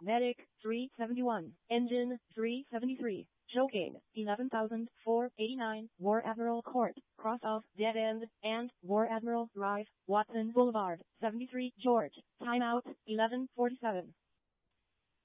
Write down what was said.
Medic 371. Engine 373. Choking 11,489. War Admiral Court, cross of Dead End, and War Admiral Drive, Watson Boulevard, 73 George. Timeout 11:47.